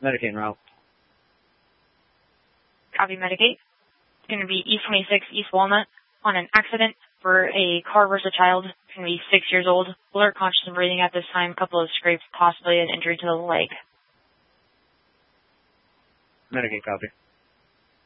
Medicaid route. Copy Medicaid. It's going to be E26 East Walnut on an accident for a car versus a child. It's going to be 6 years old. Alert, conscious, and breathing at this time. A couple of scrapes, possibly an injury to the leg. Medicaid copy.